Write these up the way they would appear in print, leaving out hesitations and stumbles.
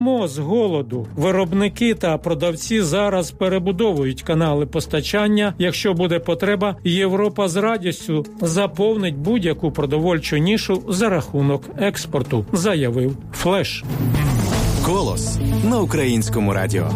З голоду. Виробники та продавці зараз перебудовують канали постачання. Якщо буде потреба, Європа з радістю заповнить будь-яку продовольчу нішу за рахунок експорту, заявив Флеш. Голос на Українському радіо.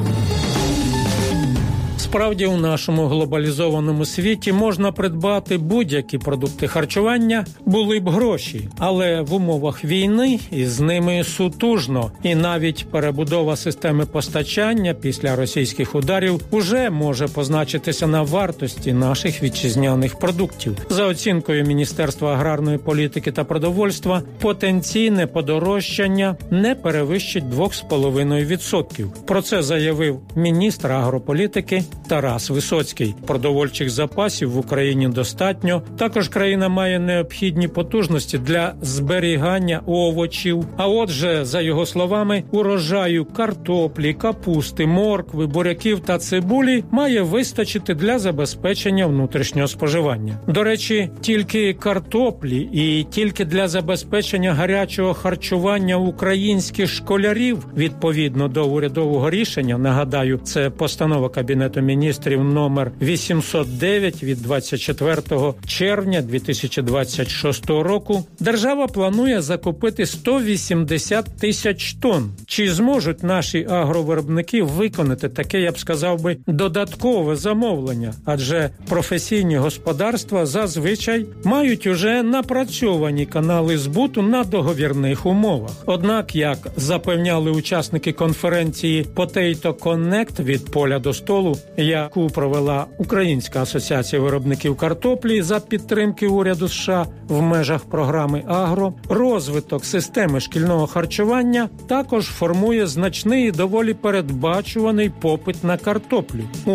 Справді, у нашому глобалізованому світі можна придбати будь-які продукти харчування, були б гроші. Але в умовах війни із ними сутужно. І навіть перебудова системи постачання після російських ударів уже може позначитися на вартості наших вітчизняних продуктів. За оцінкою Міністерства аграрної політики та продовольства, потенційне подорожчання не перевищить 2,5%. Про це заявив міністр агрополітики Тарас Висоцький. Продовольчих запасів в Україні достатньо. Також країна має необхідні потужності для зберігання овочів. А отже, за його словами, урожаю картоплі, капусти, моркви, буряків та цибулі має вистачити для забезпечення внутрішнього споживання. До речі, тільки картоплі і тільки для забезпечення гарячого харчування українських школярів, відповідно до урядового рішення, нагадаю, це постанова Кабінету міністрів номер 809 від 24 червня 2026 року, держава планує закупити 180 тисяч тонн. Чи зможуть наші агровиробники виконати таке, я б сказав би, додаткове замовлення? Адже професійні господарства зазвичай мають уже напрацьовані канали збуту на договірних умовах. Однак, як запевняли учасники конференції Potato Connect від поля до столу, яку провела Українська асоціація виробників картоплі за підтримки уряду США в межах програми «Агро», розвиток системи шкільного харчування також формує значний і доволі передбачуваний попит на картоплю. У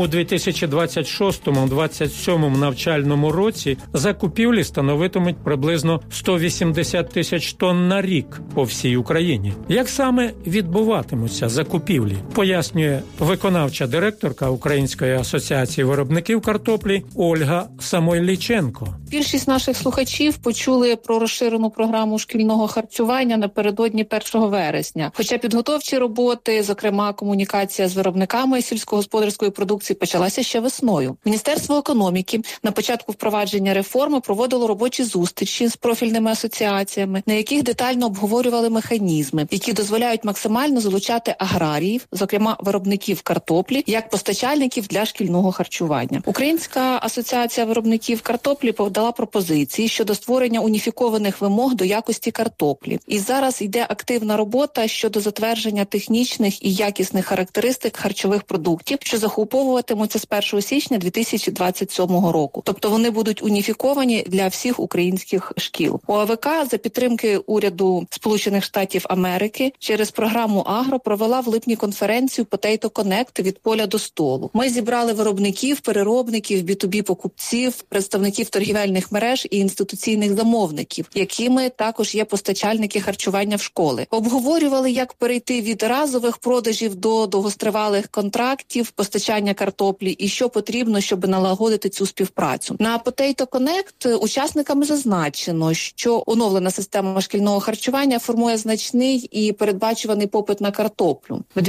2026-2027 навчальному році закупівлі становитимуть приблизно 180 тисяч тонн на рік по всій Україні. Як саме відбуватимуться закупівлі, пояснює виконавча директорка Української асоціації виробників картоплі Ольга Самойліченко. Більшість наших слухачів почули про розширену програму шкільного харчування напередодні 1 вересня. Хоча підготовчі роботи, зокрема комунікація з виробниками сільськогосподарської продукції, почалася ще весною. Міністерство економіки на початку впровадження реформи проводило робочі зустрічі з профільними асоціаціями, на яких детально обговорювали механізми, які дозволяють максимально залучати аграріїв, зокрема виробників картоплі, як постачальників для шкільного харчування. Українська асоціація виробників картоплі подала пропозиції щодо створення уніфікованих вимог до якості картоплі. І зараз йде активна робота щодо затвердження технічних і якісних характеристик харчових продуктів, що закуповуватимуться з 1 січня 2027 року. Тобто вони будуть уніфіковані для всіх українських шкіл. ОАВК за підтримки уряду Сполучених Штатів Америки через програму «Агро» провела в липні конференцію Potato Connect від поля до столу. Ми зібрали виробників, переробників, B2B-покупців, представників торгівельних мереж і інституційних замовників, якими також є постачальники харчування в школи. Обговорювали, як перейти від разових продажів до довгостривалих контрактів, постачання картоплі і що потрібно, щоб налагодити цю співпрацю. На Potato Connect учасниками зазначено, що оновлена система шкільного харчування формує значний і передбачуваний попит на картоплю. В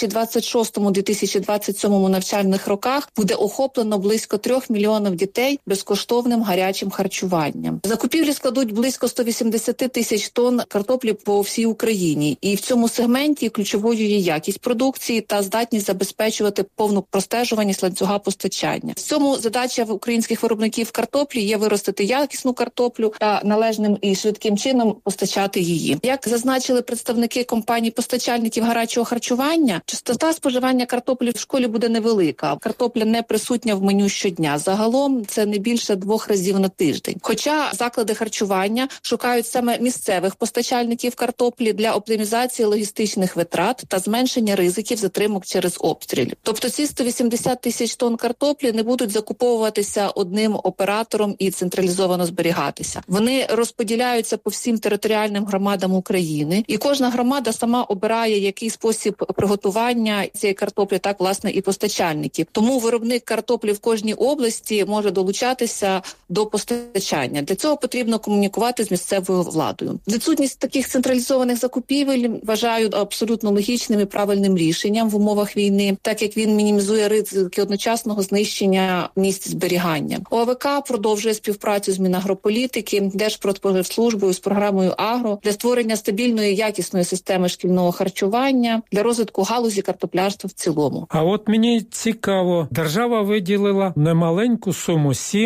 2026-2027 навчальних роках буде охоплено близько 3 мільйонів дітей безкоштовним гарячим харчуванням. Закупівлі складуть близько 180 тисяч тонн картоплі по всій Україні. І в цьому сегменті ключовою є якість продукції та здатність забезпечувати повну простежуваність ланцюга постачання. В цьому задача українських виробників картоплі є виростити якісну картоплю та належним і швидким чином постачати її. Як зазначили представники компаній-постачальників гарячого харчування, частота споживання картоплі в школі буде невелика. Картопля не присутня в меню щодня. Загалом це не більше 2 разів на тиждень. Хоча заклади харчування шукають саме місцевих постачальників картоплі для оптимізації логістичних витрат та зменшення ризиків затримок через обстріли. Тобто ці 180 тисяч тонн картоплі не будуть закуповуватися одним оператором і централізовано зберігатися. Вони розподіляються по всім територіальним громадам України, і кожна громада сама обирає, який спосіб приготування цієї картоплі, так, власне, і постачальників. постачальників. Тому виробник картоплі в кожній області може долучатися до постачання. Для цього потрібно комунікувати з місцевою владою. Відсутність таких централізованих закупівель вважаю абсолютно логічним і правильним рішенням в умовах війни, так як він мінімізує ризики одночасного знищення місць зберігання. ОАВК продовжує співпрацю з Мінагрополітики, Держпродспоживслужбою, з програмою «Агро» для створення стабільної, якісної системи шкільного харчування, для розвитку галузі картоплярства в цілому. А от мені цікаво, держава виділила немаленьку суму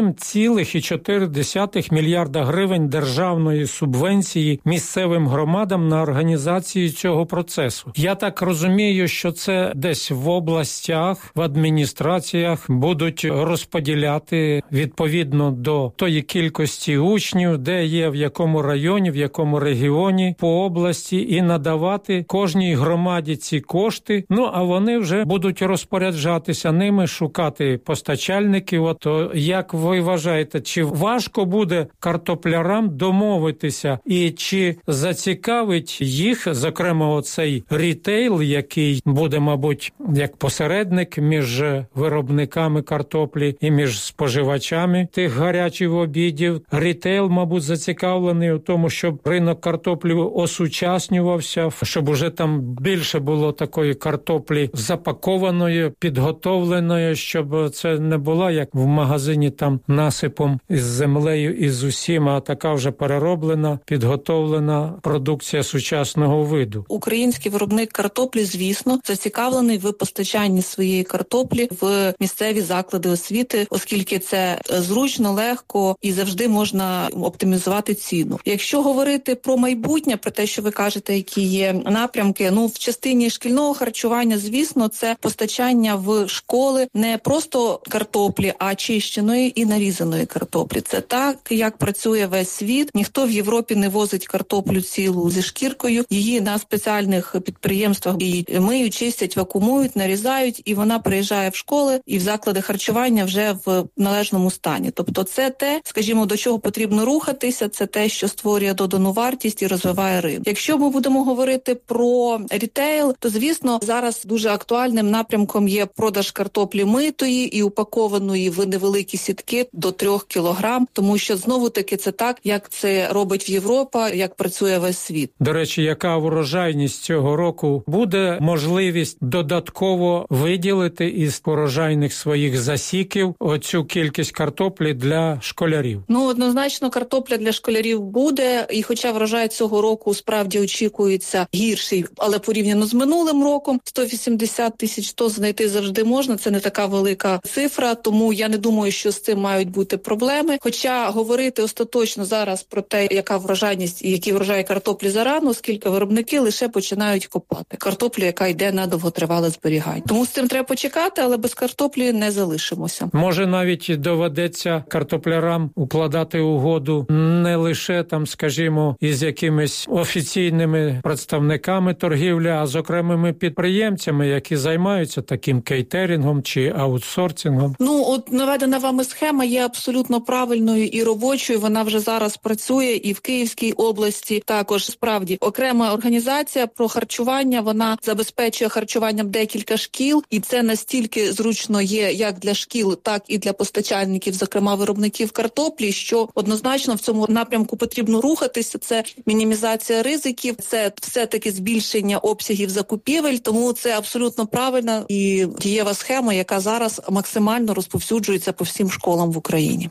7,4 мільярда гривень державної субвенції місцевим громадам на організацію цього процесу. Я так розумію, що це десь в областях, в адміністраціях будуть розподіляти відповідно до тої кількості учнів, де є, в якому районі, в якому регіоні, по області, і надавати кожній громаді ці кошти. Ну, а вони вже будуть розпоряджатися ними, шукати постачальників. То як ви вважаєте, чи важко буде картоплярам домовитися і чи зацікавить їх, зокрема, оцей рітейл, який буде, мабуть, як посередник між виробниками картоплі і між споживачами тих гарячих обідів. Рітейл, мабуть, зацікавлений у тому, щоб ринок картоплі осучаснювався, щоб уже там більше було такої картоплі запакованої, підготовленої, щоб це не була як в магазині там насипом із землею і з усім, а така вже перероблена, підготовлена продукція сучасного виду. Український виробник картоплі, звісно, зацікавлений в постачанні своєї картоплі в місцеві заклади освіти, оскільки це зручно, легко і завжди можна оптимізувати ціну. Якщо говорити про майбутнє, про те, що ви кажете, які є напрямки, в частині шкільного харчування, звісно, це постачання в школи не просто картоплі, а чищеної і нарізаної картоплі. Це так, як працює весь світ. Ніхто в Європі не возить картоплю цілу зі шкіркою. Її на спеціальних підприємствах і миють, чистять, вакуумують, нарізають, і вона приїжджає в школи і в заклади харчування вже в належному стані. Тобто це те, скажімо, до чого потрібно рухатися, це те, що створює додану вартість і розвиває ринок. Якщо ми будемо говорити про рітейл, то, звісно, зараз дуже актуальним напрямком є продаж картоплі митої і упакованої в невеликі сітки до 3 кілограм, тому що, знову-таки, це так, як це робить Європа, як працює весь світ. До речі, яка урожайність цього року? Буде можливість додатково виділити із урожайних своїх засіків оцю кількість картоплі для школярів? Однозначно, картопля для школярів буде, і хоча врожай цього року справді очікується гірший, але порівняно з минулим роком 180 тисяч тонн знайти завжди можна, це не така велика цифра, тому я не думаю, що з цим мають бути проблеми. Хоча говорити остаточно зараз про те, яка врожайність і який врожай картоплі зарано, оскільки виробники лише починають копати картоплю, яка йде на довготривале зберігання. Тому з цим треба почекати, але без картоплі не залишимося. Може, навіть доведеться картоплярам укладати угоду не лише там, скажімо, із якимись офіційними представниками торгівлі, а з окремими підприємцями, які займаються таким кейтерингом чи аутсорсингом. Наведена вами схема є абсолютно правильною і робочою. Вона вже зараз працює і в Київській області. Також, справді, окрема організація про харчування, вона забезпечує харчуванням декілька шкіл, і це настільки зручно є як для шкіл, так і для постачальників, зокрема виробників картоплі, що однозначно в цьому напрямку потрібно рухатися. Це мінімізація ризиків, це все-таки збільшення обсягів закупівель, тому це абсолютно правильна і дієва схема, яка зараз максимально розповсюджується по всім школам в Україні.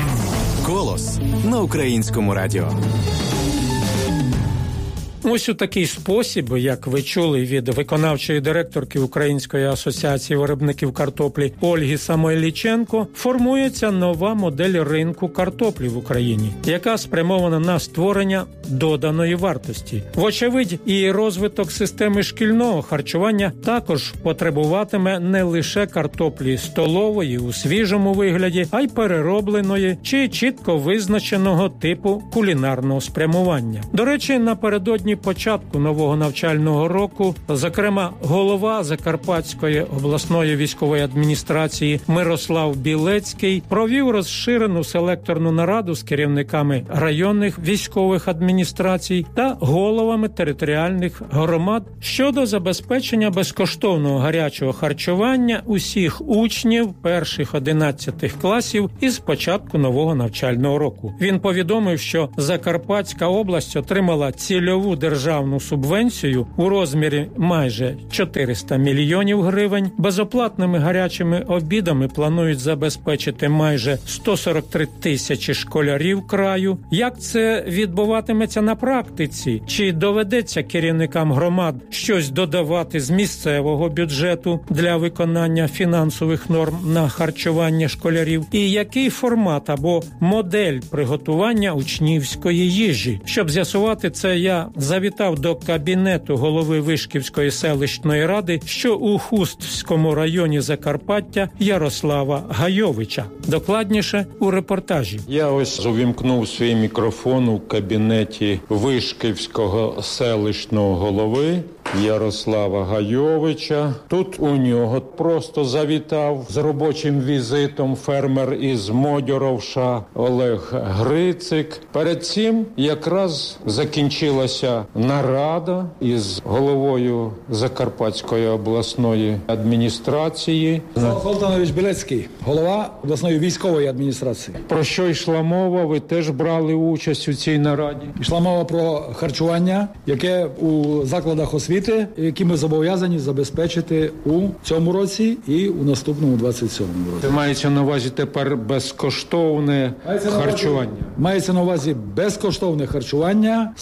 «Голос» на Українському радіо. Ось у такий спосіб, як ви чули від виконавчої директорки Української асоціації виробників картоплі Ольги Самойліченко, формується нова модель ринку картоплі в Україні, яка спрямована на створення доданої вартості. Вочевидь, і розвиток системи шкільного харчування також потребуватиме не лише картоплі столової у свіжому вигляді, а й переробленої чи чітко визначеного типу кулінарного спрямування. До речі, напередодні Напередодні початку нового навчального року, зокрема, голова Закарпатської обласної військової адміністрації Мирослав Білецький провів розширену селекторну нараду з керівниками районних військових адміністрацій та головами територіальних громад щодо забезпечення безкоштовного гарячого харчування усіх учнів перших 11 класів із початку нового навчального року. Він повідомив, що Закарпатська область отримала цільову державну субвенцію у розмірі майже 400 мільйонів гривень. Безоплатними гарячими обідами планують забезпечити майже 143 тисячі школярів краю. Як це відбуватиметься на практиці? Чи доведеться керівникам громад щось додавати з місцевого бюджету для виконання фінансових норм на харчування школярів? І який формат або модель приготування учнівської їжі? Щоб з'ясувати це, я завітав до кабінету голови Вишківської селищної ради, що у Хустському районі Закарпаття, Ярослава Гайовича. Докладніше у репортажі. Я ось увімкнув свій мікрофон у кабінеті Вишківського селищного голови Ярослава Гайовича. Тут у нього просто завітав з робочим візитом фермер із Модьоровша Олег Грицик. Перед цим якраз закінчилася нарада із головою Закарпатської обласної адміністрації. Володимирович Білецький, голова обласної військової адміністрації. Про що йшла мова? Ви теж брали участь у цій нараді? Йшла мова про харчування, яке у закладах освіти, які ми зобов'язані забезпечити у цьому році і у наступному 27-му році. Це мається на увазі тепер безкоштовне харчування? Мається на увазі безкоштовне харчування,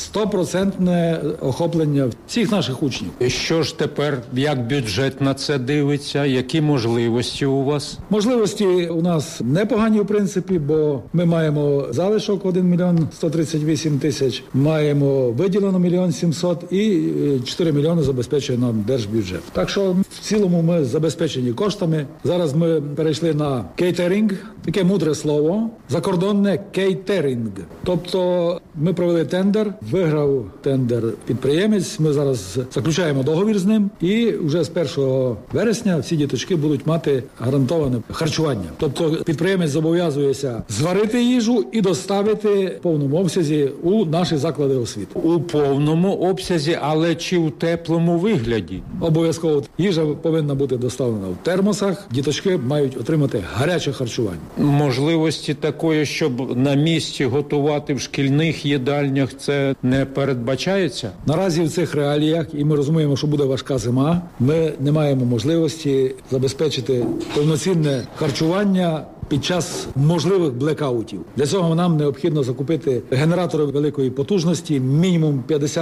100% охоплення всіх наших учнів. Що ж тепер, як бюджет на це дивиться? Які можливості у вас? Можливості у нас непогані в принципі, бо ми маємо залишок 1 мільйон 138 тисяч, маємо виділено 1 мільйон 700 і 4 мільйони забезпечує нам держбюджет. Так що в цілому ми забезпечені коштами. Зараз ми перейшли на кейтеринг, таке мудре слово, закордонне кейтеринг. Тобто ми провели тендер, виграв тендер підприємець, ми зараз заключаємо договір з ним і вже з 1 вересня всі діточки будуть мати гарантоване харчування. Тобто підприємець зобов'язується зварити їжу і доставити в повному обсязі у наші заклади освіти. У повному обсязі, але чи у теплому вигляді? Обов'язково їжа повинна бути доставлена в термосах, діточки мають отримати гаряче харчування. Можливості такої, щоб на місці готувати в шкільних їдальнях, це не передбачається? Наразі в цих реаліях, і ми розуміємо, що буде важка зима, ми не маємо можливості забезпечити повноцінне харчування під час можливих блекаутів. Для цього нам необхідно закупити генератори великої потужності, мінімум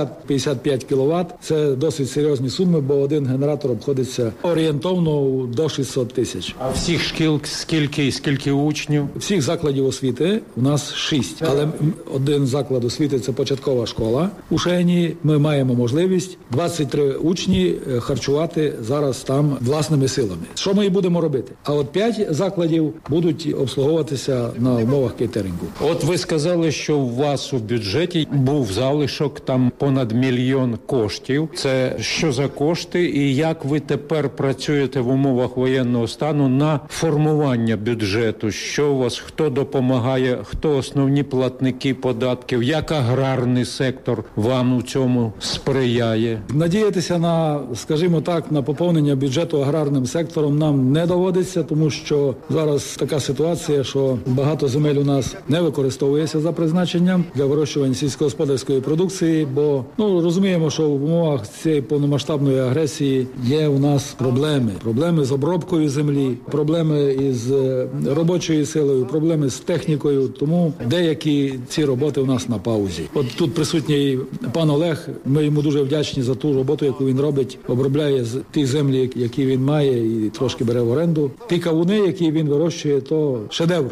50-55 кВт. Це досить серйозні суми, бо один генератор обходиться орієнтовно до 600 тисяч. А всіх шкіл скільки учнів? Всіх закладів освіти у нас 6, але один заклад освіти – це початкова школа. У Шені ми маємо можливість 23 учні харчувати зараз там власними силами. Що ми і будемо робити? А от 5 закладів будуть обслуговуватися на умовах кейтерингу. От ви сказали, що у вас у бюджеті був залишок там понад 1 мільйон коштів. Це що за кошти і як ви тепер працюєте в умовах воєнного стану на формування бюджету? Що у вас, хто допомагає, хто основні платники податків, як аграрний сектор вам у цьому сприяє? Надіятися на, скажімо так, на поповнення бюджету аграрним сектором нам не доводиться, тому що зараз така ситуація, що багато земель у нас не використовується за призначенням для вирощування сільськогосподарської продукції, бо розуміємо, що в умовах цієї повномасштабної агресії є у нас проблеми. Проблеми з обробкою землі, проблеми із робочою силою, проблеми з технікою, тому деякі ці роботи у нас на паузі. От тут присутній пан Олег, ми йому дуже вдячні за ту роботу, яку він робить, обробляє ті землі, які він має і трошки бере в оренду. Ті кавуни, які він вирощує, то шедевр.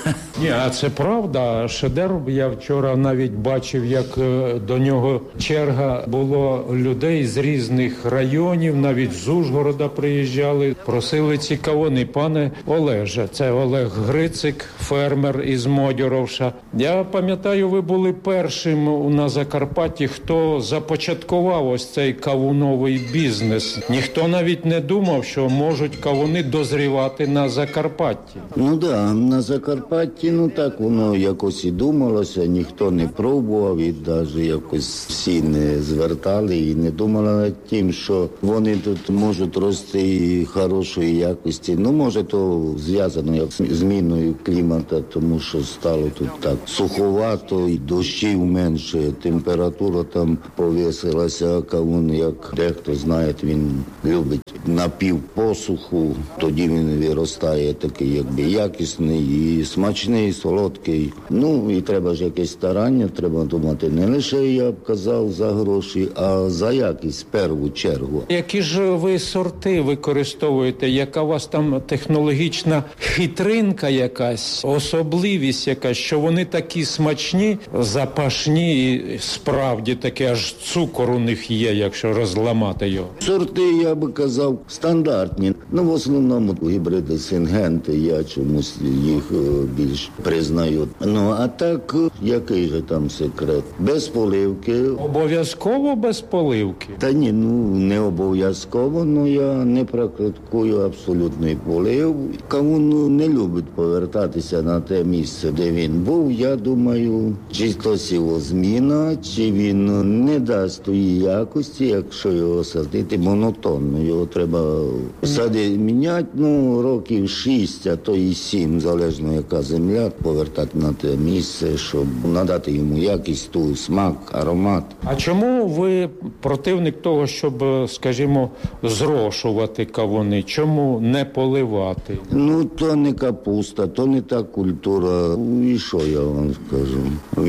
Ні, а це правда. Шедевр. Я вчора навіть бачив, як до нього черга було людей з різних районів, навіть з Ужгорода приїжджали, просили ці кавуни. Пане Олеже, це Олег Грицик, фермер із Модьоровша. Я пам'ятаю, ви були першим на Закарпатті, хто започаткував ось цей кавуновий бізнес. Ніхто навіть не думав, що можуть кавуни дозрівати на Закарпатті. Ну да, на Закарпатті, так воно якось і думалося, ніхто не пробував і навіть якось всі не звертали і не думали над тим, що вони тут можуть рости і хорошої якості. Може то зв'язано як з зміною клімату, тому що стало тут так суховато і дощів менше, температура там повісилася, кавун, як дехто знає, він любить напівпосуху, тоді він виростає такий якби якісний і смачний, і солодкий. І треба ж якесь старання, треба думати не лише, я б казав, за гроші, а за якість в першу чергу. Які ж ви сорти використовуєте? Яка у вас там технологічна хитринка якась, особливість якась, що вони такі смачні, запашні і справді таке аж цукор у них є, якщо розламати його? Сорти, я би казав, стандартні. В основному гібриди сингенти, я чомусь їх більш признаю. А так, який же там секрет? Без поливки. Обов'язково без поливки? Та ні, не обов'язково, я не практикую абсолютний полив. Кавун не любить повертатися на те місце, де він був. Я думаю, чи то сівозміна, чи він не дасть тої якості, якщо його садити монотонно. Його треба сади міняти, років 6, а то і 7, залежно яка земля, повертати на те місце, щоб надати йому якість, ту смак, аромат. А чому ви противник того, щоб, скажімо, зрошувати кавуни? Чому не поливати? То не капуста, то не та культура. І що я вам скажу?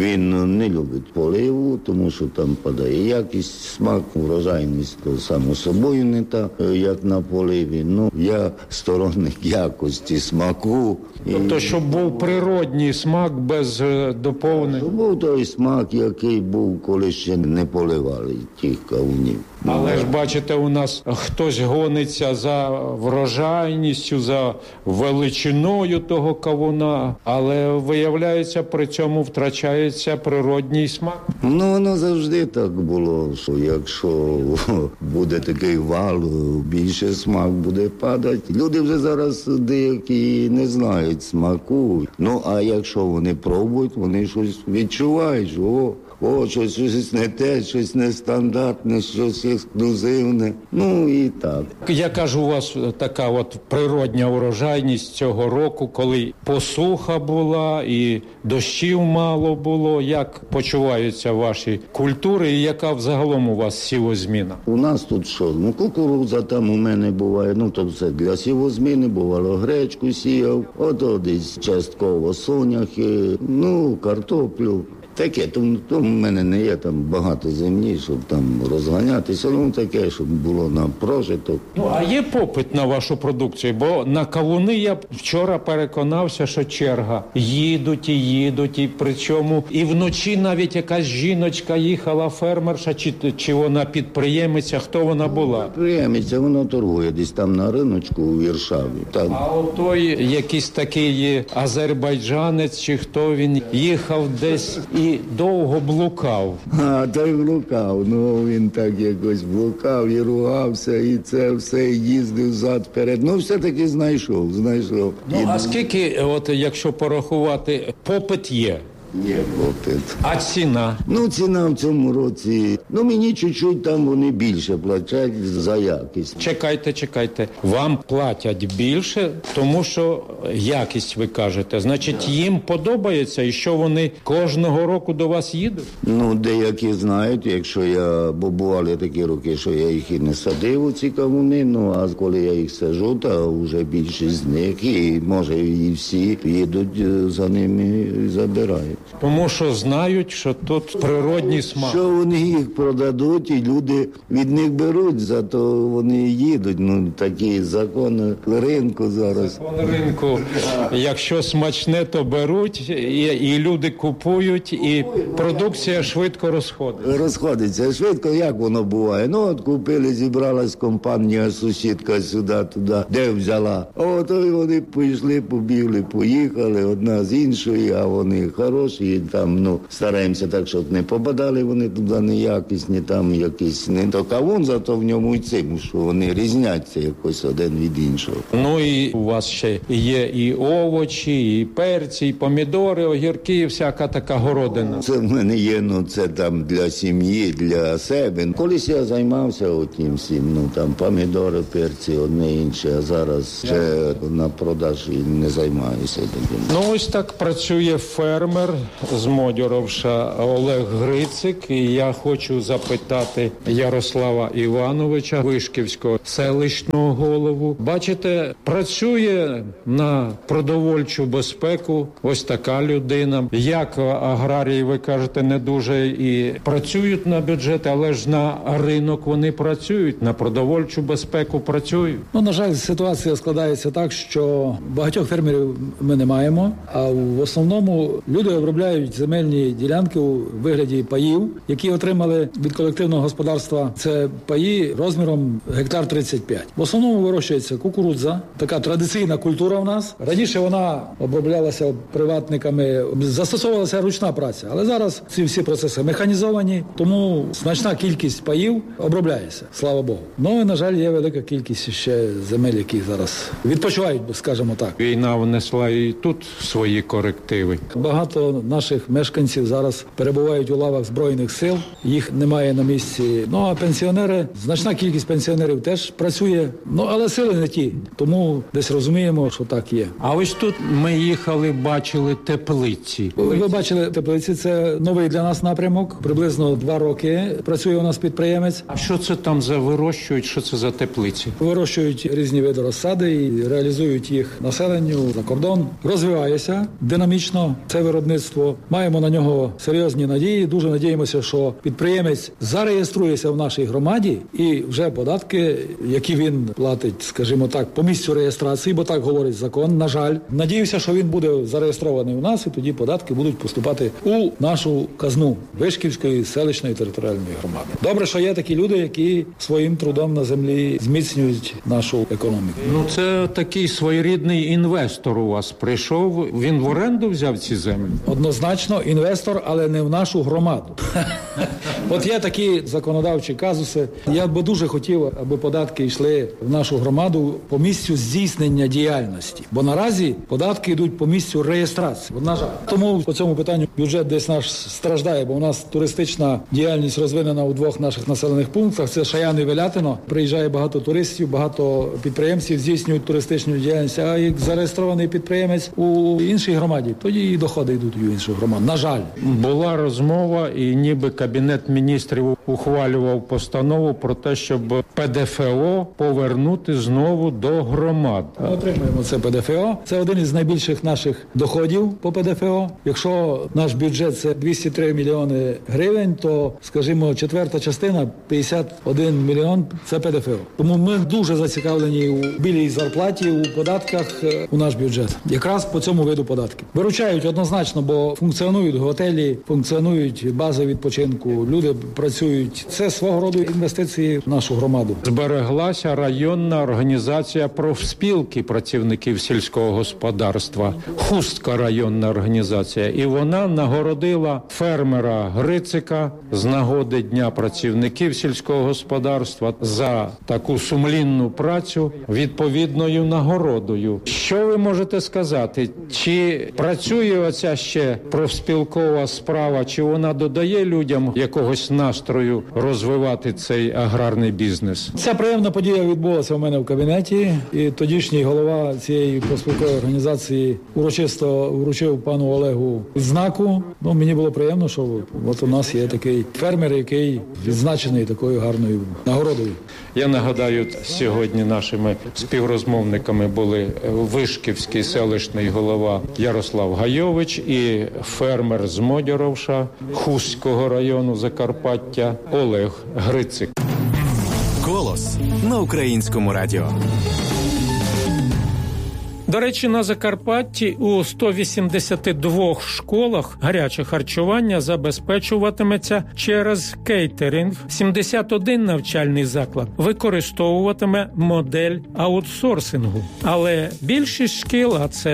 Він не любить поливу, тому що там падає якість, смак, врожайність, то само собою не та, як на поливі. Я сторонник якості, смаку. Тобто, щоб був природній смак без доповнень? Щоб був той смак, який був, коли ще не поливали тих кавунів. Але ж, бачите, у нас хтось гониться за врожайністю, за величиною того кавуна, але, виявляється, при цьому втрачається природній смак. Воно завжди так було, що якщо буде такий вал, більше смак буде падати. Люди вже зараз деякі не знають смаку. А якщо вони пробують, вони щось відчувають, що щось не те, щось нестандартне, щось ексклюзивне. І так. Яка ж у вас така природня урожайність цього року, коли посуха була і дощів мало було? Як почуваються ваші культури і яка взагалом у вас сівозміна? У нас тут що? Кукурудза там у мене буває, то все для сівозміни, бувало гречку сіяв, ото десь частково соняхи, картоплю. Таке, тому в мене не є там багато землі, щоб там розганятися, таке, щоб було на прожиток. А є попит на вашу продукцію? Бо на кавуни я вчора переконався, що черга. Їдуть, і причому і вночі навіть якась жіночка їхала, фермерша, чи вона підприємиця, хто вона була? Підприємиця, вона торгує десь там на риночку у Віршаві. Там. А отой якийсь такий азербайджанець, чи хто він, їхав десь і довго блукав. Той блукав, він так якось блукав і ругався, і це все, їздив зад-перед. Все-таки знайшов. А скільки, якщо порахувати, попит є? Є попит. А ціна? Ціна в цьому році, мені чуть-чуть там вони більше платять за якість. Чекайте. Вам платять більше, тому що якість, ви кажете. Значить, їм подобається, і що вони кожного року до вас їдуть? Деякі знають, бо бували такі роки, що я їх і не садив у ці кавуни, а коли я їх саджу, то вже більшість з них, і може і всі їдуть за ними і забирають. Тому що знають, що тут природній смак. Що вони їх продадуть, і люди від них беруть, зато вони їдуть. Ну, такі закони ринку зараз. Закон ринку, якщо смачне, то беруть, і люди купують, і продукція швидко Розходиться швидко, як воно буває. Ну, от купили, зібралась компанія, сусідка сюди, туди, де взяла. От і вони пішли, побігли, поїхали, одна з іншої, а вони хороші, і там, ну, стараємося так, щоб не попадали вони туди неякісні, там якісь не то кавун, зато в ньому й цим, що вони різняться якось один від іншого. Ну і у вас ще є і овочі, і перці, і помідори, огірки, і всяка така городина. Це в мене є, ну, це там для сім'ї, для себе. Колись я займався отім всім, ну, там помідори, перці, одне інше, а зараз ще на продаж і не займаюся таким. Ну, ось так працює фермер з Модьоровша Олег Грицик. І я хочу запитати Ярослава Івановича, Вишківського селищного голову. Бачите, працює на продовольчу безпеку ось така людина. Як аграрії, ви кажете, не дуже і працюють на бюджет, але ж на ринок вони працюють, на продовольчу безпеку працюють. Ну, на жаль, ситуація складається так, що багатьох фермерів ми не маємо, а в основному люди обробляють земельні ділянки у вигляді паїв, які отримали від колективного господарства. Це паї розміром гектар 35. В основному вирощується кукурудза, така традиційна культура в нас. Раніше вона оброблялася приватниками, застосовувалася ручна праця, але зараз ці всі процеси механізовані, тому значна кількість паїв обробляється, слава Богу. Ну і, на жаль, є велика кількість ще земель, які зараз відпочивають, скажімо так. Війна внесла і тут свої корективи. Багато наших мешканців зараз перебувають у лавах Збройних сил, їх немає на місці. Ну, а пенсіонери, значна кількість пенсіонерів теж працює, ну, але сили не ті, тому десь розуміємо, що так є. А ось тут ми їхали, бачили теплиці. Ви бачили теплиці, це новий для нас напрямок, приблизно 2 роки працює у нас підприємець. А що це там за вирощують, що це за теплиці? Вирощують різні види розсади і реалізують їх населенню за кордон. Розвивається динамічно це виробництво. Маємо на нього серйозні надії. Дуже надіємося, що підприємець зареєструється в нашій громаді і вже податки, які він платить, скажімо так, по місцю реєстрації, бо так говорить закон, на жаль. Надіюся, що він буде зареєстрований у нас, і тоді податки будуть поступати у нашу казну Вишківської селищної територіальної громади. Добре, що є такі люди, які своїм трудом на землі зміцнюють нашу економіку. Ну, це такий своєрідний інвестор у вас прийшов. Він в оренду взяв ці землі? Однозначно інвестор, але не в нашу громаду. От є такі законодавчі казуси. Я би дуже хотів, аби податки йшли в нашу громаду по місцю здійснення діяльності. Бо наразі податки йдуть по місцю реєстрації. На жаль. Тому по цьому питанню бюджет десь наш страждає, бо у нас туристична діяльність розвинена у 2 наших населених пунктах. Це Шаян і Велятино. Приїжджає багато туристів, багато підприємців здійснюють туристичну діяльність. А як зареєстрований підприємець у іншій громаді, тоді і доходи йдуть у іншу громаду. На жаль. Була розмова, і ніби Кабінет міністрів ухвалював постанову про те, щоб ПДФО повернути знову до громад. Ми отримуємо це ПДФО. Це один із найбільших наших доходів по ПДФО. Якщо наш бюджет – це 203 мільйони гривень, то, скажімо, четверта частина – 51 мільйон – це ПДФО. Тому ми дуже зацікавлені у білій зарплаті, у податках у наш бюджет. Якраз по цьому виду податків. Виручають однозначно, бо функціонують готелі, функціонують бази відпочинку, люди працюють. Це свого роду інвестиції в нашу громаду. Збереглася районна організація профспілки працівників сільського господарства. Хустка районна організація. І вона нагородила фермера Грицика з нагоди Дня працівників сільського господарства за таку сумлінну працю відповідною нагородою. Що ви можете сказати? Чи працює оця ще профспілкова справа, чи вона додає людям якогось настрою розвивати цей аграрний бізнес? Ця приємна подія відбулася у мене в кабінеті, і тодішній голова цієї профспілкової організації урочисто вручив пану Олегу відзнаку. Ну, мені було приємно, що от у нас є такий фермер, який відзначений такою гарною нагородою. Я нагадаю, сьогодні нашими співрозмовниками були Вишківський селищний голова Ярослав Гайович і і фермер з Модьоровша Хустського району Закарпаття Олег Грицик. «Голос» на Українському радіо. До речі, на Закарпатті у 182 школах гаряче харчування забезпечуватиметься через кейтеринг. 71 навчальний заклад використовуватиме модель аутсорсингу. Але більшість шкіл, а це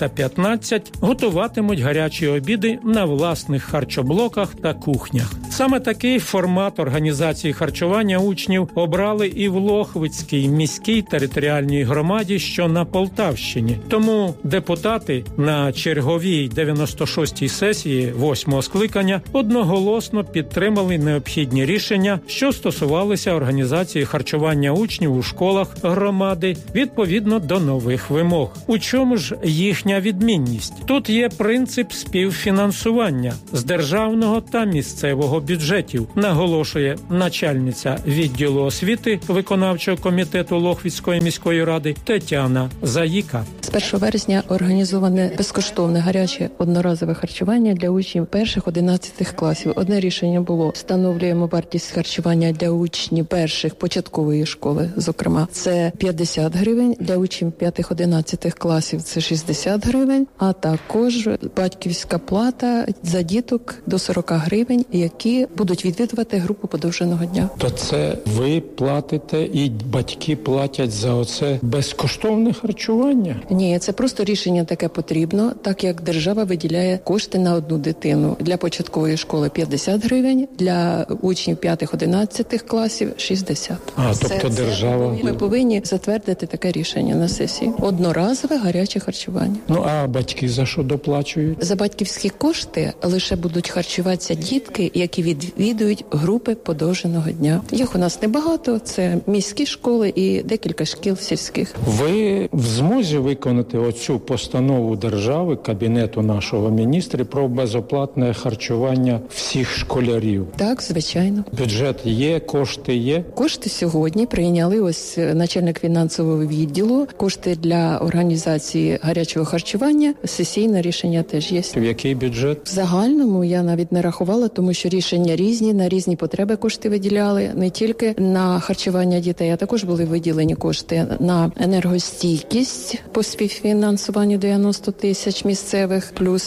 315, готуватимуть гарячі обіди на власних харчоблоках та кухнях. Саме такий формат організації харчування учнів обрали і в Лохвицькій міській територіальній громаді, що на Полтавщині. Тому депутати на черговій 96-й сесії 8-го скликання одноголосно підтримали необхідні рішення, що стосувалися організації харчування учнів у школах громади відповідно до нових вимог. У чому ж їхня відмінність? Тут є принцип співфінансування з державного та місцевого бюджетів, наголошує начальниця відділу освіти виконавчого комітету Лохвицької міської ради Тетяна Заїка. З 1 вересня організоване безкоштовне гаряче одноразове харчування для учнів 1-11 класів. Одне рішення було: встановлюємо вартість харчування для учнів перших початкової школи, зокрема, це 50 гривень, для учнів 5-11 класів це 60 гривень, а також батьківська плата за діток до 40 гривень, які будуть відвідувати групу подовженого дня. То це ви платите і батьки платять за оце безкоштовне харчування? Ні, це просто рішення таке потрібно, так як держава виділяє кошти на одну дитину. Для початкової школи 50 гривень, для учнів 5-11 класів 60. Тобто держава... Ми повинні затвердити таке рішення на сесії. Одноразове гаряче харчування. А батьки за що доплачують? За батьківські кошти лише будуть харчуватися дітки, які відвідують групи подовженого дня. Їх у нас небагато, це міські школи і декілька шкіл сільських. Ви в змозі виконати оцю постанову держави, кабінету нашого міністра про безоплатне харчування всіх школярів? Так, звичайно. Бюджет є, кошти є? Кошти сьогодні прийняли ось начальник фінансового відділу. Кошти для організації гарячого харчування, сесійне рішення теж є. В який бюджет? В загальному я навіть не рахувала, тому що рішення різні, на різні потреби кошти виділяли. Не тільки на харчування дітей, а також були виділені кошти на енергостійкість по співфінансуванню 90 тисяч місцевих, плюс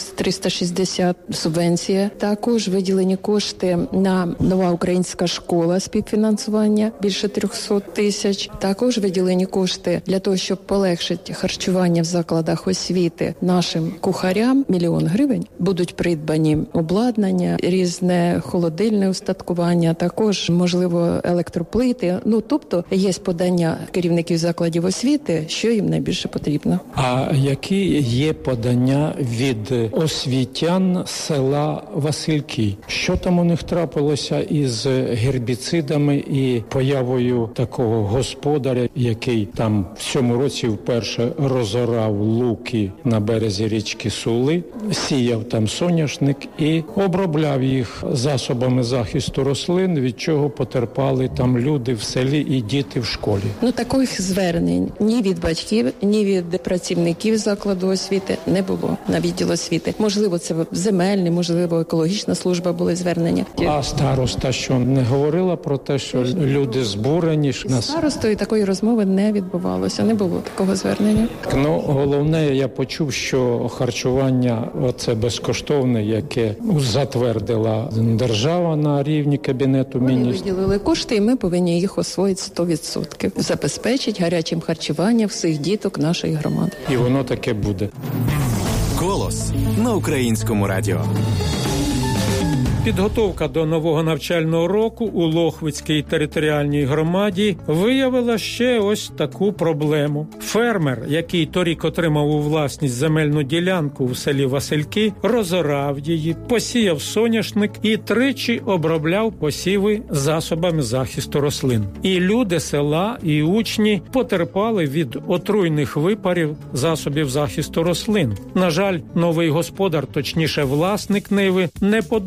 360 субвенція. Також виділені кошти на нова українська школа співфінансування, більше 300 тисяч. Також виділені кошти для того, щоб полегшити харчування в закладах освіти нашим кухарям. 1 мільйон гривень. Будуть придбані обладнання, різне холодильне устаткування, також, можливо, електроплити. Тобто є подання керівників закладів освіти, що їм найбільше потрібно. А які є подання від освітян села Васильки? Що там у них трапилося із гербіцидами і появою такого господаря, який там в цьому році вперше розорав луки на березі річки Сули, сіяв там соняшник і обробляв їх засобами захисту рослин, від чого потерпали там люди в селі і діти в школі? Таких звернень ні від батьків, ні від працівників закладу освіти не було на відділ освіти. Можливо, це земельний, можливо, екологічна служба були звернення. А староста що, не говорила про те, що люди збурені? Старостою такої розмови не відбувалося, не було такого звернення. Головне, я почув, що харчування оце безкоштовне, яке затвердила держава на рівні Кабінету міністрів. Вони виділили кошти, і ми повинні їх освоїти 100%. Забезпечить гарячим харчуванням всіх діток нашої громади. І воно таке буде. «Голос» на Українському радіо. Підготовка до нового навчального року у Лохвицькій територіальній громаді виявила ще ось таку проблему. Фермер, який торік отримав у власність земельну ділянку в селі Васильки, розорав її, посіяв соняшник і тричі обробляв посіви засобами захисту рослин. І люди села, і учні потерпали від отруйних випарів засобів захисту рослин. На жаль, новий господар, точніше власник ниви, не подумав про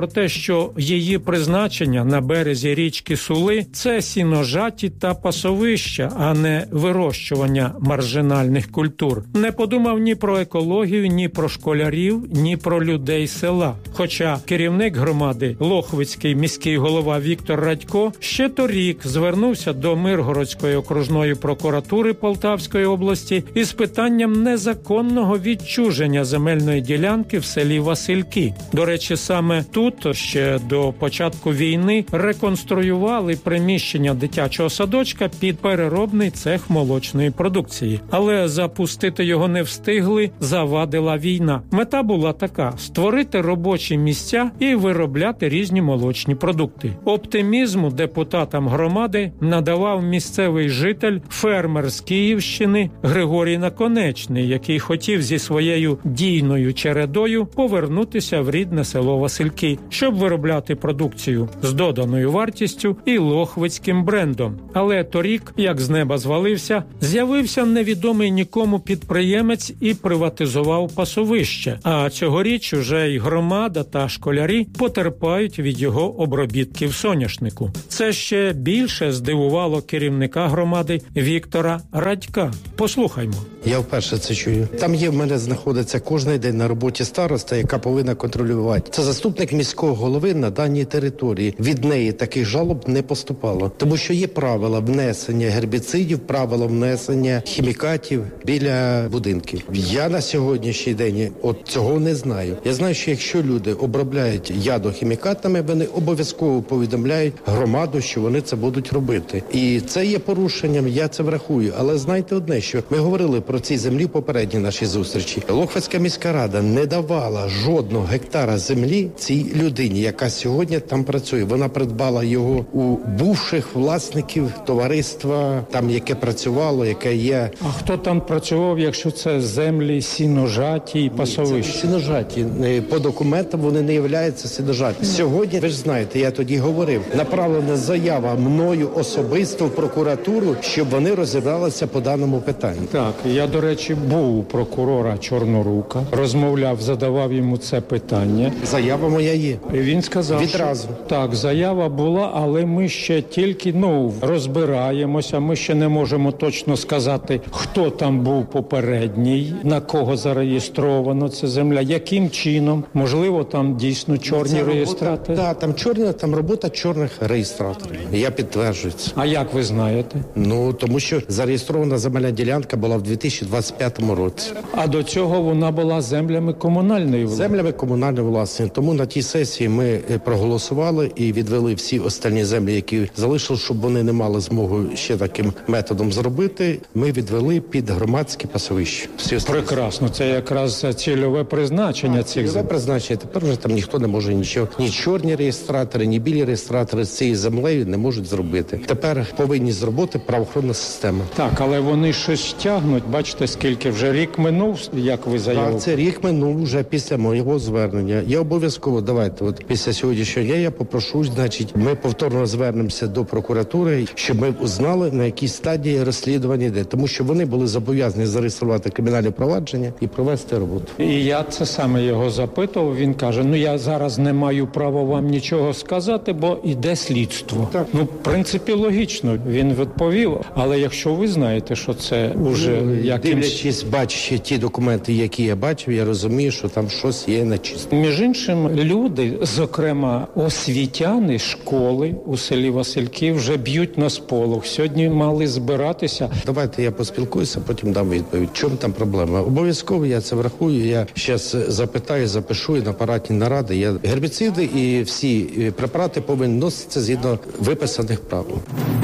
про те, що її призначення на березі річки Сули – це сіножаті та пасовища, а не вирощування маржинальних культур. Не подумав ні про екологію, ні про школярів, ні про людей села. Хоча керівник громади, лохвицький міський голова Віктор Радько, ще торік звернувся до Миргородської окружної прокуратури Полтавської області із питанням незаконного відчуження земельної ділянки в селі Васильки. До речі, саме тут ще до початку війни реконструювали приміщення дитячого садочка під переробний цех молочної продукції. Але запустити його не встигли, завадила війна. Мета була така – створити робочі місця і виробляти різні молочні продукти. Оптимізму депутатам громади надавав місцевий житель, фермер з Київщини Григорій Наконечний, який хотів зі своєю дійною чередою повернутися в рідне село Васильки, щоб виробляти продукцію з доданою вартістю і лохвицьким брендом. Але торік, як з неба звалився, з'явився невідомий нікому підприємець і приватизував пасовище. А цьогоріч уже й громада та школярі потерпають від його обробітків соняшнику. Це ще більше здивувало керівника громади Віктора Радька. Послухаймо. Я вперше це чую. Там в мене знаходиться кожен день на роботі староста, яка повинна контролювати. Це заступник міського голови на даній території. Від неї таких жалоб не поступало. Тому що є правила внесення гербіцидів, правила внесення хімікатів біля будинків. Я на сьогоднішній день цього не знаю. Я знаю, що якщо люди обробляють ядохімікатами, вони обов'язково повідомляють громаду, що вони це будуть робити. І це є порушенням, я це врахую. Але знайте одне, що ми говорили про ці землі в попередній нашій зустрічі. Лохвицька міська рада не давала жодного гектара землі цій людині, яка сьогодні там працює. Вона придбала його у бувших власників товариства, там яке працювало, яке є. А хто там працював, якщо це землі сіножаті і пасовища? Це сіножаті. По документам вони не являються сіножаті. Сьогодні, ви ж знаєте, я тоді говорив, направлена заява мною особисто в прокуратуру, щоб вони розібралися по даному питанню. Так, я, до речі, був у прокурора Чорнорука, розмовляв, задавав йому це питання. Заява моя є. І він сказав, відразу. Що, так, заява була, але ми ще тільки, розбираємося, ми ще не можемо точно сказати, хто там був попередній, на кого зареєстровано ця земля, яким чином, можливо, там дійсно чорні реєстратори. Так, там робота чорних реєстраторів. Я підтверджую це. А як ви знаєте? Тому що зареєстрована земельна ділянка була в 2025 році. А до цього вона була землями комунальної власності? Землями комунальної власності. Тому на тій сесії ми проголосували і відвели всі останні землі, які залишили, щоб вони не мали змогу ще таким методом зробити. Ми відвели під громадські пасовища. Прекрасно. Це якраз цільове призначення цих земель. Цільове призначення. Тепер вже там ніхто не може нічого. Ні чорні реєстратори, ні білі реєстратори з цією землею не можуть зробити. Тепер повинні зробити правоохоронна система. Так, але вони щось тягнуть. Бачите, скільки вже рік минув, як ви заявили? Так, це рік минув вже після моєго звернення. Я обов'язково, давайте, після сьогоднішнього дня я попрошу, ми повторно звернемося до прокуратури, щоб ми узнали, на якій стадії розслідування йде. Тому що вони були зобов'язані зареєструвати кримінальне провадження і провести роботу. І я це саме його запитував. Він каже, я зараз не маю права вам нічого сказати, бо йде слідство. Так. В принципі, логічно, він відповів. Але якщо ви знаєте, що це уже дивлячись, бачачи ті документи, які я бачив, я розумію, що там щось є нечисто. Між іншим, люди, зокрема освітяни школи у селі Васильки, вже б'ють на сполох. Сьогодні мали збиратися. Давайте я поспілкуюся, потім дам відповідь. В чому там проблема? Обов'язково я це врахую. Я зараз запитаю, запишу на апаратні наради. Гербіциди і всі препарати повинні носитися згідно виписаних правил.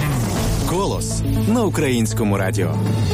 Голос на Українському радіо.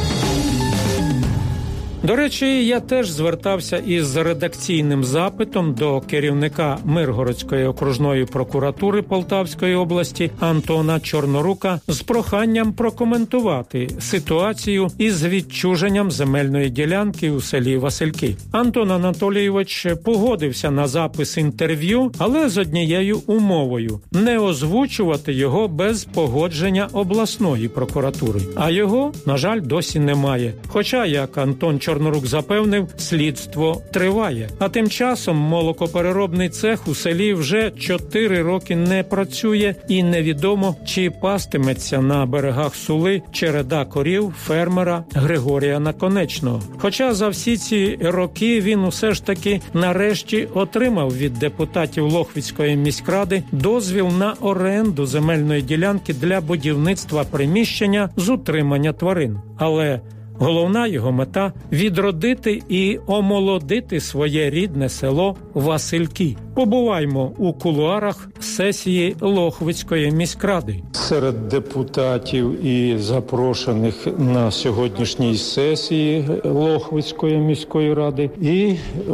До речі, я теж звертався із редакційним запитом до керівника Миргородської окружної прокуратури Полтавської області Антона Чорнорука з проханням прокоментувати ситуацію із відчуженням земельної ділянки у селі Васильки. Антон Анатолійович погодився на запис інтерв'ю, але з однією умовою – не озвучувати його без погодження обласної прокуратури. А його, на жаль, досі немає. Хоча, як Антон Чорнорук Чорнорук запевнив, слідство триває. А тим часом молокопереробний цех у селі вже 4 роки не працює і невідомо, чи пастиметься на берегах Сули череда корів фермера Григорія Наконечного. Хоча за всі ці роки він усе ж таки нарешті отримав від депутатів Лохвицької міськради дозвіл на оренду земельної ділянки для будівництва приміщення з утримання тварин. Але головна його мета – відродити і омолодити своє рідне село Васильки. Побуваймо у кулуарах сесії Лохвицької міськради. Серед депутатів і запрошених на сьогоднішній сесії Лохвицької міської ради і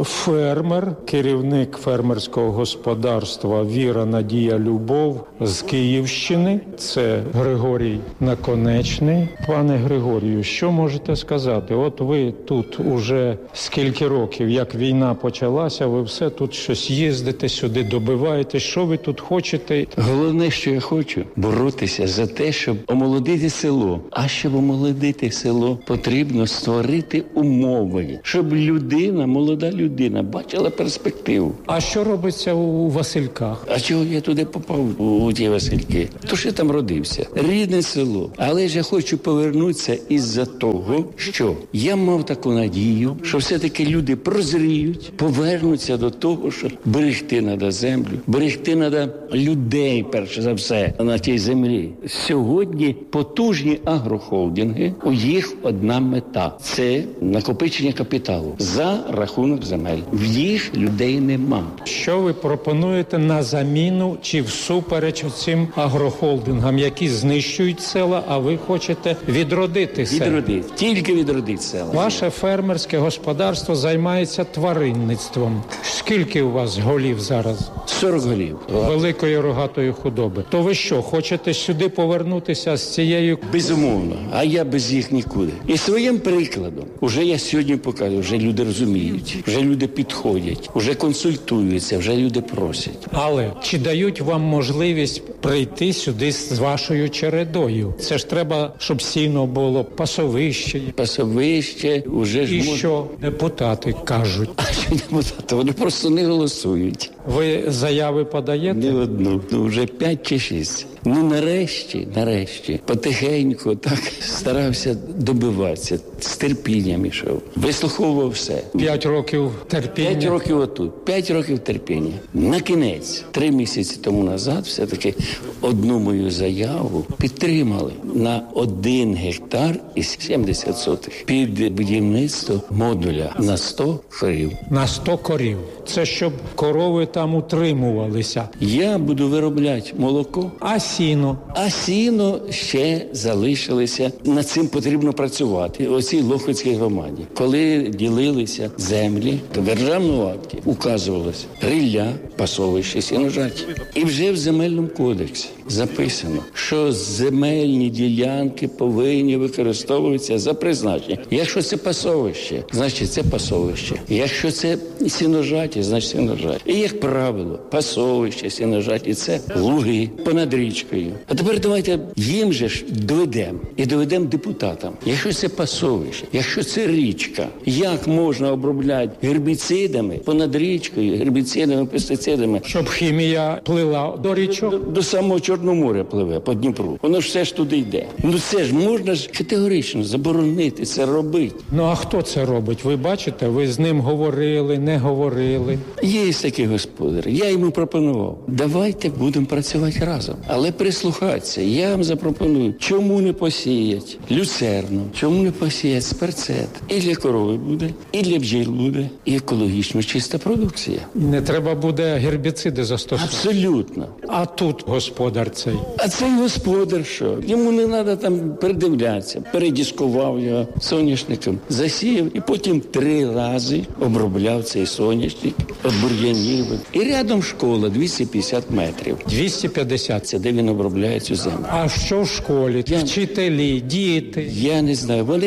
фермер, керівник фермерського господарства «Віра, Надія, Любов» з Київщини. Це Григорій Наконечний. Пане Григорію, що можете сказати? От ви тут уже скільки років, як війна почалася, ви все тут щось їздите сюди, добиваєте. Що ви тут хочете? Головне, що я хочу – боротися за те, щоб омолодити село. А щоб омолодити село, потрібно створити умови, щоб людина, молода людина, бачила перспективу. А що робиться у Васильках? А чого я туди попав, у ті Васильки? То що я там родився. Рідне село. Але ж я хочу повернутися із-за того, що я мав таку надію, що все-таки люди прозріють, повернуться до того, що берегти треба землю, берегти треба людей, перше за все, на тій землі. Сьогодні потужні агрохолдинги, у їх одна мета – це накопичення капіталу за рахунок земель. В їх людей нема. Що ви пропонуєте на заміну чи всупереч цим агрохолдингам, які знищують села, а ви хочете відродити села? Відродити. Тільки відродити села. Ваше фермерське господарство займається тваринництвом. Скільки у вас голів зараз? 40 голів. Великої рогатої худоби. То ви що, хочете сюди повернутися з цією? Безумовно. А я без їх нікуди. І своїм прикладом. Уже я сьогодні показую, вже люди розуміють, вже люди підходять, вже консультуються, вже люди просять. Але чи дають вам можливість прийти сюди з вашою чередою? Це ж треба, щоб сіно було, пасовище. Пасовище вже ж... І що депутати кажуть? А що депутати? Вони просто не голосують. Ви заяви подаєте? Не одну. Вже 5 чи 6. Нарешті, потихеньку так старався добиватися. З терпінням ішов. Вислуховував все. 5 років терпіння. 5 років отут. 5 років терпіння. На кінець, 3 місяці тому назад, все-таки одну мою заяву підтримали на 1 гектар і 70 сотих під будівництво модуля на 100 корів. На 100 корів. Це щоб корови там утримувалися. Я буду виробляти молоко. А сіно? А сіно ще залишилося. Над цим потрібно працювати. У цій Лохвицькій громаді. Коли ділилися землі, то в державному акті указувалося рілля, пасовище, сіножаті. І вже в земельному кодексі записано, що земельні ділянки повинні використовуватися за призначенням. Якщо це пасовище, значить це пасовище. Якщо це сіножаті, значить сіножаті. І, як правило, пасовище, сіножаті – це луги понад річкою. А тепер давайте їм же ж доведемо. І доведемо депутатам. Якщо це пасовище, якщо це річка, як можна обробляти гербіцидами понад річкою, гербіцидами, пестицидами? Щоб хімія плила до річок? До самого Чорного моря пливе, по Дніпру. Воно ж все ж туди йде. Ну це ж можна ж категорично заборонити це робити. Ну а хто це робить? Ви бачите, ви з ним говорили, не говорили? Є такий господар. Я йому пропонував. Давайте будемо працювати разом. Але прислухатися. Я вам запропоную. Чому не посіять люцерну? Чому не посіять сперцет? І для корови буде, і для бджіл буде, і екологічно чиста продукція. Не треба буде гербіциди застосувати? Абсолютно. А тут господар цей? А цей господар що? Йому не треба там передивлятися. Передіскував його соняшником, засіяв і потім 3 рази обробляв цей соняшник від бур'янів. І рядом школа 250 метрів. 250? Це де він обробляє цю землю. А що в школі? Вчителі, діти? Я не знаю. Вони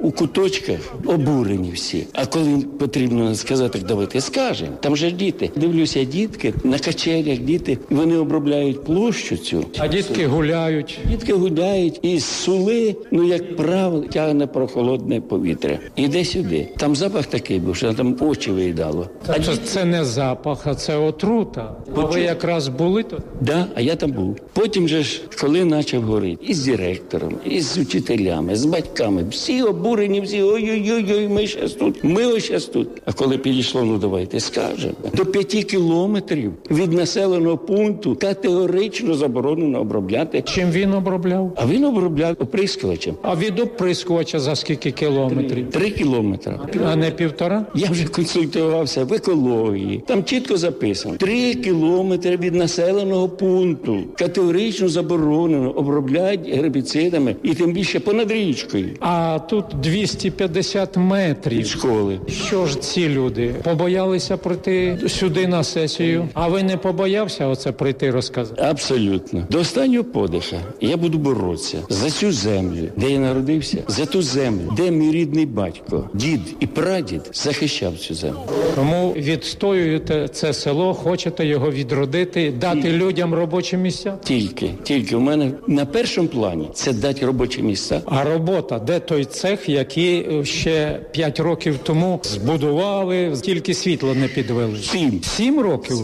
у куточках обурені всі. А коли потрібно сказати, давайте скажемо, там же діти. Дивлюся, дітки на качелях, діти, вони обробляють площу цю. А дітки гуляють. Дітки гуляють і з сули, як правило, тягне прохолодне повітря. Іде сюди. Там запах такий був, що там очі виїдало. Це не запах, а це отрута. А ви якраз були тут? Да, а я там був. Потім же ж, коли почав горіти, і з директором, і з учителями, з батьками, всі обурені, всі, ой-ой-ой, ми щас тут, ми ось щас тут. А коли підійшло, давайте скажемо. До 5 кілометрів від населеного пункту категорично заборонено обробляти. Чим він обробляв? А він обробляв оприскувачем. А від оприскувача за скільки кілометрів? 3 кілометри. А не 1,5? Я вже консультувався в екології. Там чітко записано. 3 кілометри від населеного пункту категорично заборонено обробляти гербіцидами і тим більше понад річкою. А тут 250 метрів. Від школи. Що ж ці люди? Побоялися прийти сюди на сесію? А ви не побоявся оце прийти розказати? Абсолютно. До останнього подиха я буду боротися за цю землю, де я народився, за ту землю, де мій рідний батько, дід і прадід захищав цю землю. Тому відстоюєте це село, хочете його відродити, дати людям робочі місця? Тільки у мене на першому плані це дати робочі місця. А робота, де той цех, який ще 5 років тому збудували, тільки світло не підвели? 7 років?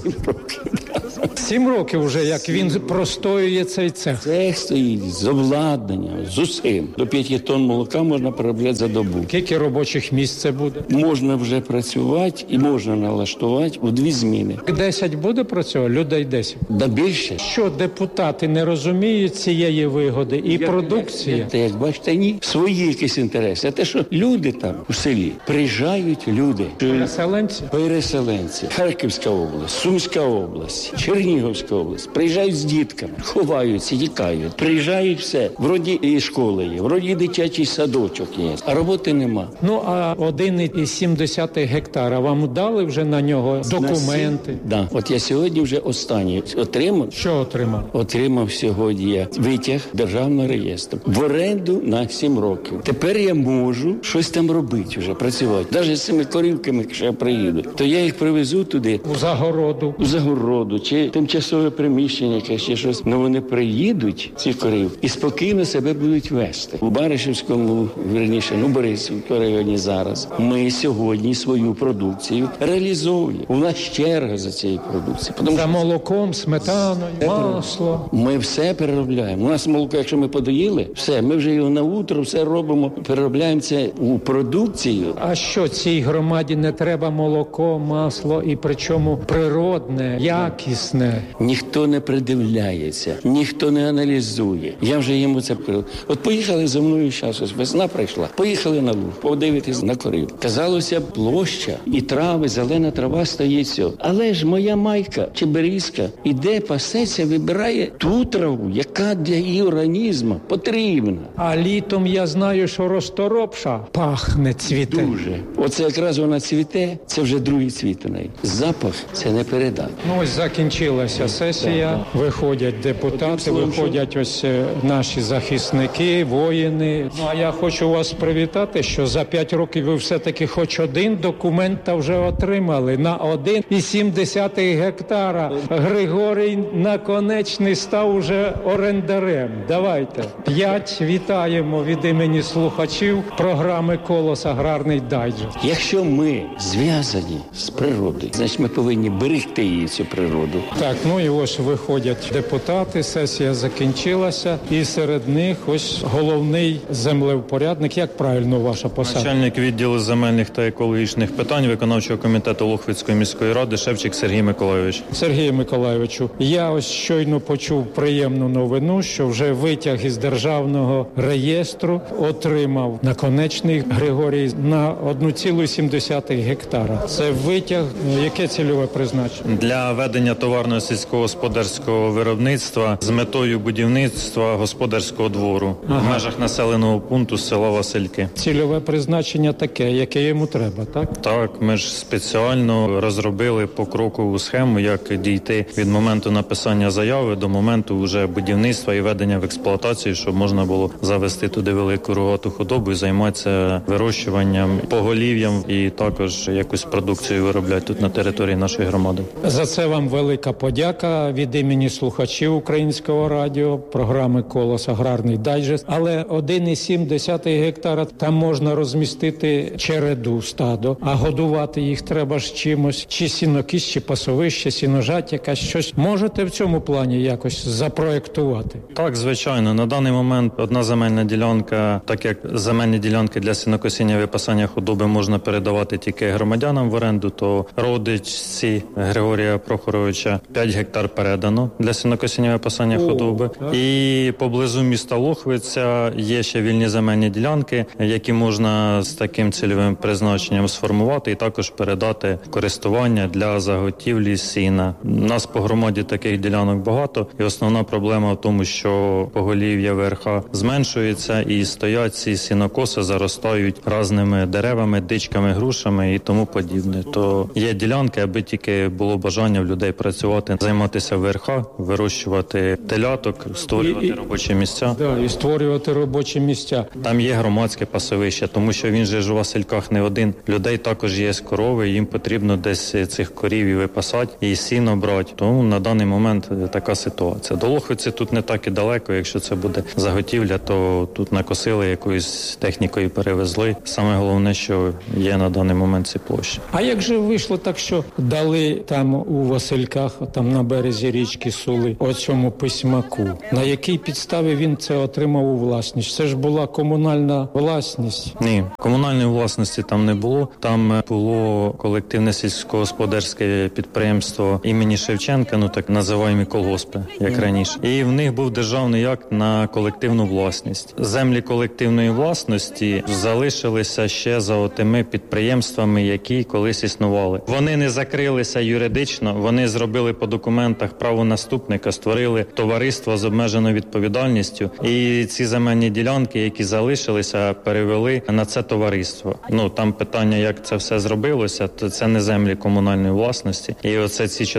7 років вже, як він простоює цей цех. Цех стоїть з обладнанням, з усім. До 5 тонн молока можна переробляти за добу. Скільки робочих місць це буде? Можна вже працювати і можна налаштувати у 2 зміни. 10 буде працювати? Людей 10? Да більше. Що депутати не розуміють цієї вигоди і продукції? Як бачите, ні. Свої якісь інтереси. А те, що люди там у селі, приїжджають люди. Переселенці. Харківська область, Сумська область, Чернігівська область. Приїжджають з дітками, ховаються, тікають. Приїжджають все. Вроді і школа є, вроді дитячий садочок є, а роботи нема. Ну, а 1,7 гектара вам дали вже на нього документи? Да. От я сьогодні вже останній отримав. Що отримав? Отримав сьогодні я витяг державного реєстру. В оренду на 7 років. Тепер я можу щось там робити вже, працювати. Навіть з цими корівками, якщо я приїду, то я їх привезу туди. У Загороду, чи тимчасове приміщення, якесь ще щось. Ну вони приїдуть, ці корівки, і спокійно себе будуть вести. У Баришівському, Борисівському районі зараз ми сьогодні свою продукцію реалізовуємо. У нас черга за цією продукцією. За молоком, сметаною, масло. Ми все переробляємо. У нас молоко, якщо ми подоїли, все, ми вже його на утро, все робимо, переробляємо це у продукцію. А що цій громаді не треба молоко, масло і причому природне, якісне? Ніхто не придивляється, ніхто не аналізує. Я вже йому це покрив. От поїхали за мною зараз, ось весна прийшла, поїхали на луг, подивитись на корів. Казалося, площа і трави, зелена трава стоїть все. Але ж моя майка чи берізка іде, пасеться, вибирає ту траву, яка для її організму потрібна. А літом я знаю, що розторопша пахне, цвіте. Дуже. Оце якраз вона цвіте, це вже другий цвіт у неї. Запах це не передати. Ну ось закінчилася сесія, виходять депутати, виходять ось наші захисники, воїни. Ну а я хочу вас привітати, що за 5 років ви все-таки хоч один документ та вже отримали на 1,7 гектара. Григорій Наконечний став уже орендарем. Давайте. 5 вітаємо від імені слухачів програми «Колос. Аграрний дайджест». Якщо ми зв'язані з природою, значить ми повинні берегти її, цю природу. Так, ну і ось виходять депутати, сесія закінчилася, і серед них ось головний землевпорядник. Як правильно ваша посада? Начальник відділу земельних та екологічних питань виконавчого комітету Лохвицької міської ради Шевчик Сергій Миколайович. Сергію Миколайовичу, я ось щойно почув приємну новину, що вже витяг із державного реєстру отримав Наконечний Григорій на 1,7 гектара. Це витяг, яке цільове призначення? Для ведення товарного товарного сільськогосподарського виробництва з метою будівництва господарського двору в межах населеного пункту села Васильки. Цільове призначення таке, яке йому треба, так? Так, ми ж спеціально розробили покрокову схему, як дійти від моменту написання заяви до моменту вже будівництва і введення в експлуатацію, щоб можна було завести туди велику рогату худобу і займатися вирощуванням, поголів'ям і також якусь продукцію виробляти тут на території нашої громади. За це вам велика подяка від імені слухачів Українського радіо, програми «Колос. Аграрний дайджест». Але 1,7 гектара там можна розмістити череду, стадо, а годувати їх треба ж чимось. Чи сінокіс, чи пасовище, сіножать якась щось. Можете в цьому плані якось запроєктувати? Так, звичайно. На даний момент одна земельна ділянка, так як земельні ділянки для сінокосіння і випасання худоби можна передавати тільки громадянам в оренду, то родичці Григорія Прохоровича 5 гектар передано для сінокосіння і випасання худоби. І поблизу міста Лохвиця є ще вільні земельні ділянки, які можна з таким цільовим призначенням сформувати і також передати в користування для заготівлі сіна. У нас по громаді таких ділянок багато, і основна проблема в тому, що поголів'я ВРХ зменшується і стоять ці сінокоси, заростають разними деревами, дичками, грушами і тому подібне. То є ділянки, аби тільки було бажання в людей працювати, займатися ВРХ, вирощувати теляток, створювати робочі місця. Да, і створювати робочі місця. Там є громадське пасовище, тому що він же ж у Васильках не один. Людей також є корови, їм потрібно десь цих корів і випасати, і сіно брати. Тому на даний момент така ситуація. До Лохвиці тут не так і далеко, якщо це буде заготівля, то тут накосили, якоюсь технікою перевезли. Саме головне, що є на даний момент ці площі. А як же вийшло так, що дали там у Васильках, там на березі річки Сули, оцьому письмаку? На якій підставі він це отримав у власність? Це ж була комунальна власність. Ні, комунальної власності там не було. Там було колективне сільськогосподарське підприємство імені Шевченка, ну так називаємо колгоспи, як раніше. І в них був державний акт на колективну власність. Землі колективної власності залишилися ще за отими підприємствами, які колись існували. Вони не закрилися юридично, вони зробили по документах правонаступника, створили товариство з обмеженою відповідальністю, і ці земельні ділянки, які залишилися, перевели на це товариство. Ну, там питання, як це все зробилося, то це не землі комунальної власності. І оце ці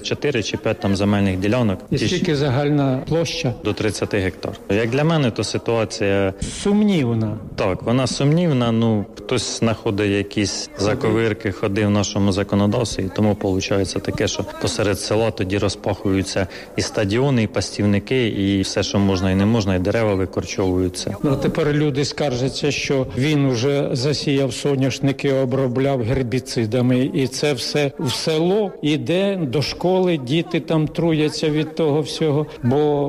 4 чи 5 там земельних ділянок. І скільки загальна площа? До 30 гектар. Як для мене, то ситуація... Сумнівна. Так, вона сумнівна, ну, хтось знаходить якісь заковирки, ходи в нашому законодавстві, і тому виходить таке, що посеред села тоді розпахуються і стадіони, і пастівники, і все, що можна і не можна, і дерева викорчовуються. Ну, тепер люди скаржаться, що він вже засіяв соняшники, обробляв гербіцидами, і це все в село іде до школи, діти там труяться від того всього, бо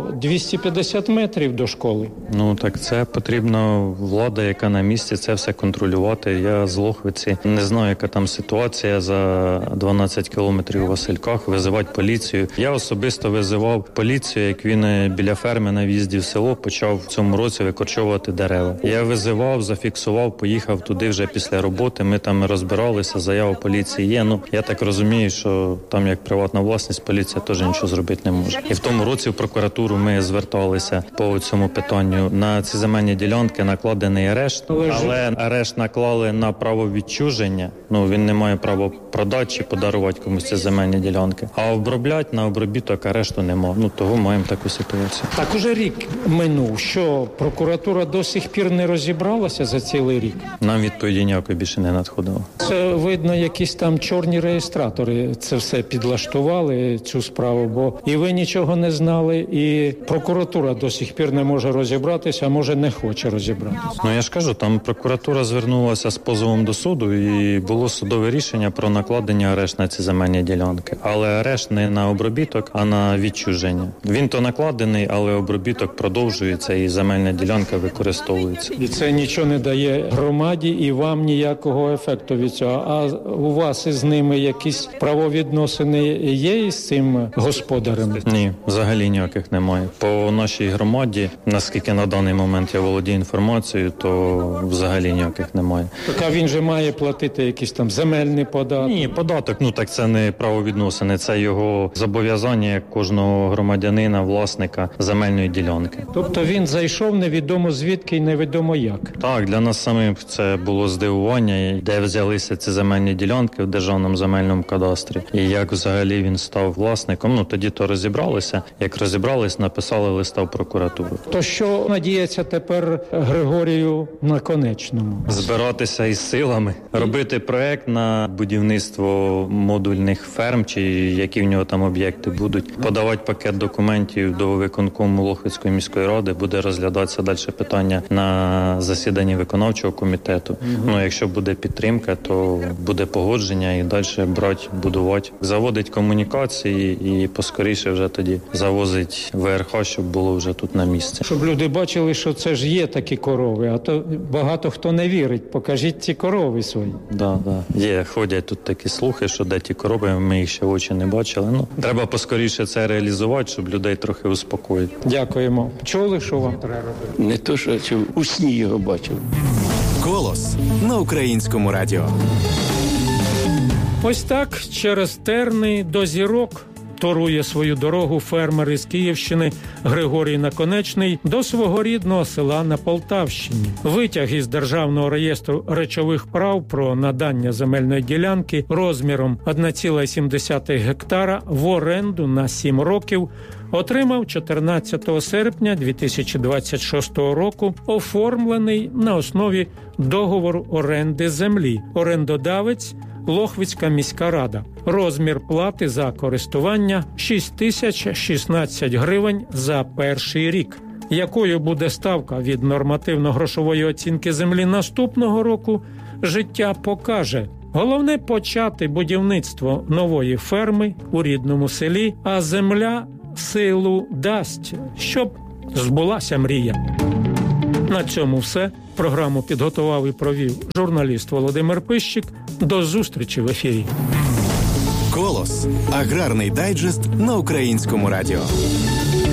250 метрів до школи. Ну, так це потрібна влада, яка на місці це все контролювати. Я з Лохвиці не знаю, яка там ситуація за 12 кілометрів у Васильках, визивати поліцію. Я особисто визивав поліцію, як він біля ферми на в'їзді в село почав в цьому році викорчовувати дерева. Я визивав, зафіксував, поїхав туди вже після роботи, ми там розбиралися, заява поліції є. Ну, я так розумію, що там як приватна власність, поліція теж нічого зробити не може. І в тому році в прокуратуру ми зверталися по цьому питанню. На ці земельні ділянки накладений арешт, але арешт наклали на право відчуження. Ну, він не має права продати чи подарувати комусь ці земельні ділянки. А обробляти на обробіток арешту нема. Ну, того маємо таку ситуацію. Так уже рік минув. Що, прокуратура до сих пір не розібралася за цілий рік? Нам відповіді ніякої більше не надходило. Це, видно, якісь там чорні реєстратори це все підлаштували, цю справу, бо і ви нічого не знали, і прокуратура до сих пір не може розібратися, а може не хоче розібратися. Ну, я ж кажу, там прокуратура звернулася з позовом до суду, і було судове рішення про накладення арешт на ці земельні ділянки. Але арешт не на обробіток, а на відчуження. Він то накладений, але обробіток продовжується і земельна ділянка використовується. І це нічого не дає громаді і вам ніякого ефекту від цього. А у вас із ними якісь правовідносини є із цим господарем? Ні, взагалі ніяких немає. По нашій громаді, наскільки на даний момент я володію інформацією, то взагалі ніяких немає. Так, а він же має платити якийсь там земельний податок? Ні, податок, ну так це не правовідносини, це його його зобов'язання як кожного громадянина, власника земельної ділянки. Тобто він зайшов невідомо звідки і невідомо як. Так, для нас самих це було здивування, де взялися ці земельні ділянки в Державному земельному кадастрі. І як взагалі він став власником. Тоді то розібралися. Як розібрались, написали листа в прокуратуру. То що надіється тепер Григорію Наконечному? Збиратися із силами, робити проект на будівництво модульних ферм, чи які в нього там об'єкти будуть, подавати пакет документів до виконкому Лохвицької міської ради, буде розглядатися далі питання на засіданні виконавчого комітету. Якщо буде підтримка, то буде погодження і далі брати, будувати. Заводить комунікації і поскоріше вже тоді завозить ВРХ, щоб було вже тут на місці. Щоб люди бачили, що це ж є такі корови, а то багато хто не вірить. Покажіть ці корови свої. Да. Є, ходять тут такі слухи, що де ті корови, ми їх ще в очі не бачили. Треба поскоріше це реалізувати, щоб людей трохи успокоїти. Дякуємо. Чули, що вам треба робити? Не то, що чув, у сні його бачив. Голос на Українському радіо. Ось так через терни до зірок торує свою дорогу фермер із Київщини Григорій Наконечний до свого рідного села на Полтавщині. Витяг із Державного реєстру речових прав про надання земельної ділянки розміром 1,7 гектара в оренду на 7 років отримав 14 серпня 2026 року, оформлений на основі договору оренди землі. Орендодавець – Лохвицька міська рада. Розмір плати за користування – 6016 гривень за перший рік. Якою буде ставка від нормативно-грошової оцінки землі наступного року, життя покаже. Головне – почати будівництво нової ферми у рідному селі, а земля силу дасть, щоб збулася мрія. На цьому все. Програму підготував і провів журналіст Володимир Пищик. До зустрічі в ефірі. Голос. Аграрний дайджест на Українському радіо.